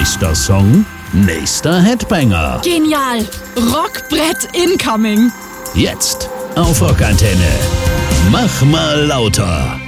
Nächster Song, nächster Headbanger. Genial. Rockbrett incoming. Jetzt auf Rockantenne. Mach mal lauter.